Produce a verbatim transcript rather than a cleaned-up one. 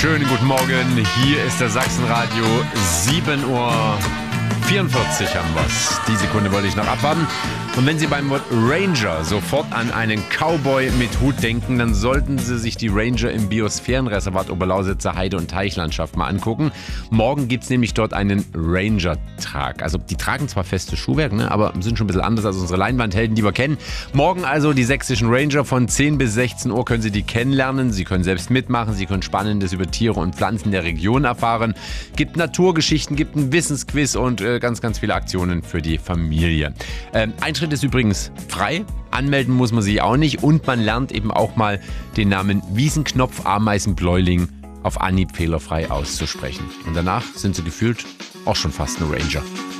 Schönen guten Morgen, hier ist der Sachsenradio, sieben Uhr vierundvierzig haben wir's. Die Sekunde wollte ich noch abwarten. Und wenn Sie beim Wort Ranger sofort an einen Cowboy mit Hut denken, dann sollten Sie sich die Ranger im Biosphärenreservat Oberlausitzer Heide- und Teichlandschaft mal angucken. Morgen gibt es nämlich dort einen Ranger-Tag. Also die tragen zwar festes Schuhwerk, ne, aber sind schon ein bisschen anders als unsere Leinwandhelden, die wir kennen. Morgen also die sächsischen Ranger von zehn bis sechzehn Uhr können Sie die kennenlernen. Sie können selbst mitmachen, Sie können Spannendes über Tiere und Pflanzen der Region erfahren. Gibt Naturgeschichten, gibt ein Wissensquiz und äh, ganz, ganz viele Aktionen für die Familie. Ähm, Eintritt ist übrigens frei. Anmelden muss man sich auch nicht. Und man lernt eben auch mal den Namen Wiesenknopf Ameisenbläuling auf Anhieb fehlerfrei auszusprechen. Und danach sind sie gefühlt auch schon fast eine Ranger.